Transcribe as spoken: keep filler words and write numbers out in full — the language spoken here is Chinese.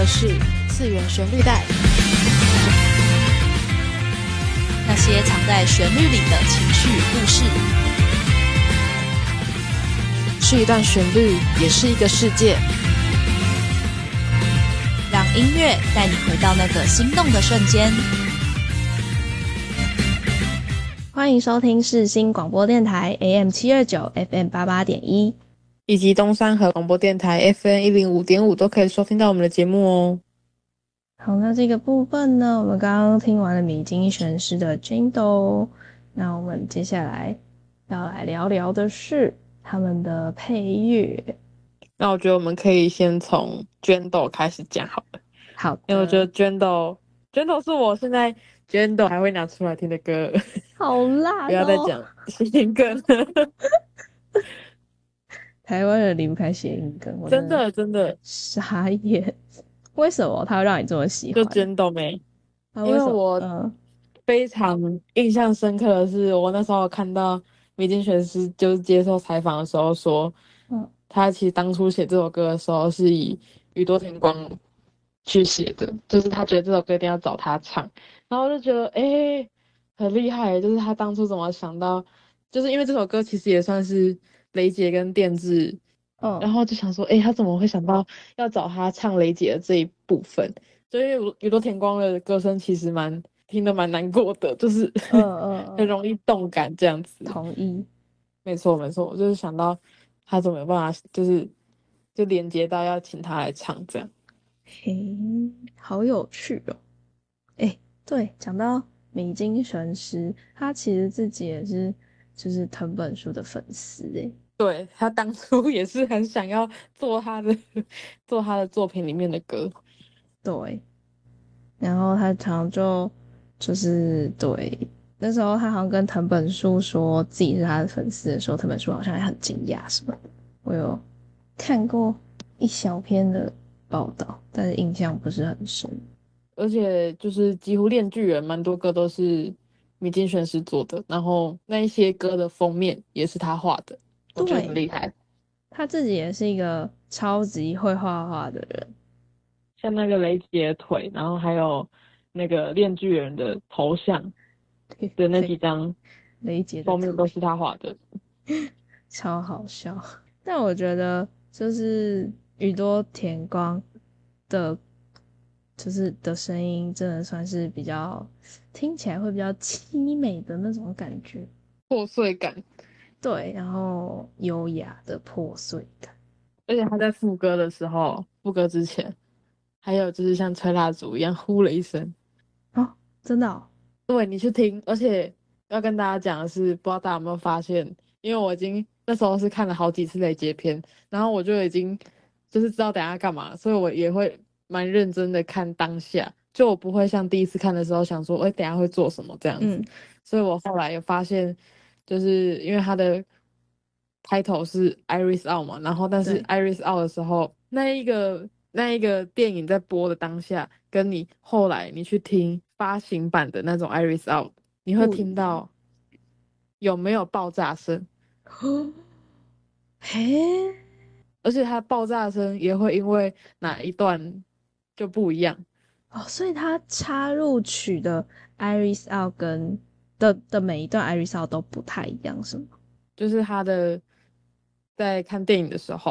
的是次元旋律带， 那些藏在旋律里的情绪与故事， 是一段旋律，也是一个世界。 让音乐带你回到那个心动的瞬间。 欢迎收听世新广播电台 A M 七二九 F M 八八点一， 以及东山河广播电台 F M 一零五点五都可以收听到我们的节目哦。 好，那这个部分呢，我们刚刚听完了米津玄师的 Jendo， 那我们接下来要来聊聊的是他们的配乐。 那我觉得我们可以先从 Jendo 开始讲好了。 好的， 因为我觉得 Jendo Jendo 是我现在 Jendo 还会拿出来听的歌。 好辣哦！ 不要再讲谐音梗了。 台湾人离不开谐音梗，我真的真的傻眼。为什么他会让你这么喜欢？ 就 Jendo 没、 啊、 因为我嗯非常印象深刻的是，我那时候看到米津玄师就是接受采访的时候说， 嗯， 他其实当初写这首歌的时候是以宇多田光去写的，就是他觉得这首歌一定要找他唱，然后我就觉得哎、欸、很厉害，就是他当初怎么想到，就是因为这首歌其实也算是雷杰跟电治， 嗯， 然后就想说哎、欸、他怎么会想到要找他唱雷杰的这一部分，就因为宇多田光的歌声其实蛮听得蛮难过的，就是嗯嗯很容易动感这样子。 同意， 没错没错，我就是想到他怎么有办法，就是就连接到要请他来唱这样。 嘿，好有趣哦！哎，对，讲到米津玄师，他其实自己也是就是藤本树的粉丝哎。 对，他当初也是很想要做他的做他的作品里面的歌。 对，然后他常常就就是对，那时候他好像跟藤本树说自己是他的粉丝的时候，藤本树好像还很惊讶什么的。我有看过一小篇的报道，但是印象不是很深。 而且就是几乎链锯人蛮多歌都是米津玄师做的，然后那一些歌的封面也是他画的，我觉得很厉害。 他自己也是一个超级会画画的人， 像那个雷杰的腿，然后还有那个链锯人的头像的那几张雷杰的封面都是他画的， 超好笑。但我觉得就是宇多田光的，就是的声音真的算是比较听起来会比较凄美的那种感觉， 破碎感。 对，然后优雅的破碎感。 而且他在副歌的时候，副歌之前还有就是像吹蜡烛一样呼了一声哦，真的哦， 对，你去听。而且要跟大家讲的是，不知道大家有没有发现，因为我已经那时候是看了好几次雷杰篇，然后我就已经就是知道等一下干嘛，所以我也会蛮认真的看当下，就我不会像第一次看的时候想说，哎、欸，等一下会做什么这样子。 嗯， 所以我后来有发现，就是因为他的开头是 Iris Out 嘛，然后但是 Iris Out 的时候，那一个那一个电影在播的当下，跟你后来你去听发行版的那种 Iris Out， 你会听到有没有爆炸声？ 嘿， 而且它爆炸声也会因为哪一段就不一样哦，所以他插入曲的 Iris Out 跟的的每一段 Iris Out 都不太一样，是吗？ 就是他的在看电影的时候，